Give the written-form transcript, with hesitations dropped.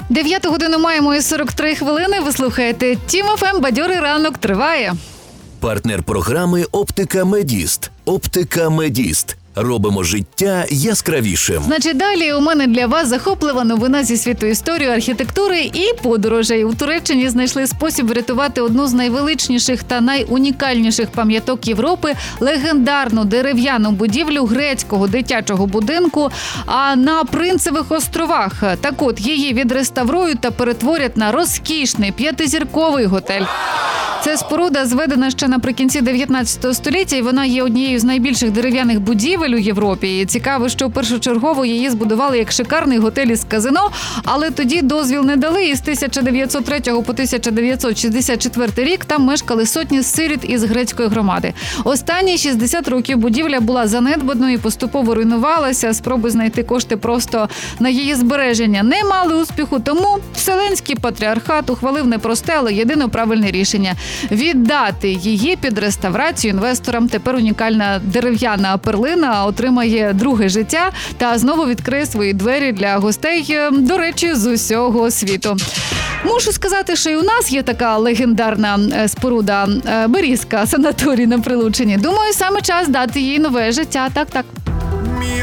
9 годину маємо і 43 хвилини. Ви слухаєте Тім ФМ. Бадьорий ранок триває. Партнер програми «Оптика Медіст». «Оптика Медіст». Робимо життя яскравішим. Значить, далі у мене для вас захоплива новина зі світу історії, архітектури і подорожей. У Туреччині знайшли спосіб врятувати одну з найвеличніших та найунікальніших пам'яток Європи – легендарну дерев'яну будівлю грецького дитячого будинку на Принцевих островах. Так от, її відреставрують та перетворять на розкішний 5-зірковий готель. Ця споруда зведена ще наприкінці 19 століття, і вона є однією з найбільших дерев'яних будівель у Європі. І цікаво, що першочергово її збудували як шикарний готель із казино, але тоді дозвіл не дали, і з 1903 по 1964 рік там мешкали сотні сиріт із грецької громади. Останні 60 років будівля була занедбаною і поступово руйнувалася. Спроби знайти кошти просто на її збереження не мали успіху, тому Вселенський патріархат ухвалив непросте, але єдино правильне рішення – віддати її під реставрацію інвесторам. Тепер унікальна дерев'яна перлина отримає друге життя та знову відкриє свої двері для гостей, до речі, з усього світу. Мушу сказати, що і у нас є така легендарна споруда Берізка, санаторій на Прилучині. Думаю, саме час дати їй нове життя. Так.